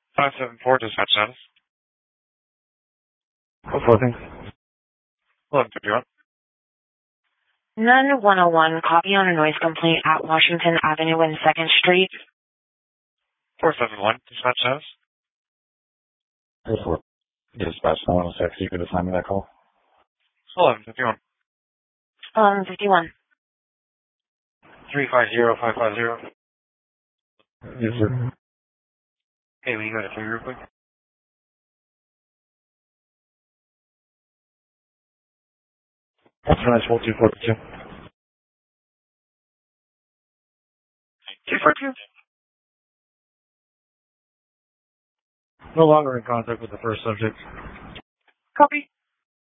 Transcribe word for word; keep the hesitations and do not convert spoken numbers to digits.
five seven four, dispatch status. What's working? eleven fifty-one. None one oh one, copy on a noise complaint at Washington Avenue and second Street. four seven one, dispatch status. Hey, four. Dispatch nine one six, you could assign me that call? eleven fifty-one. eleven fifty-one. three five zero five five zero. Yes, sir. Hey, will you go to three real quick? That's nice, four two four two. two four two. No longer in contact with the first subject. Copy.